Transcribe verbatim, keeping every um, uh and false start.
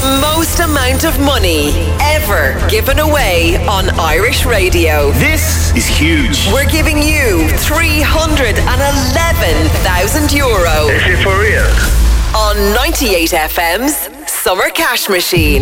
most amount of money ever given away on Irish radio. This is huge. We're giving you three hundred eleven thousand euro. Is it for real? On ninety-eight F M's Summer Cash Machine.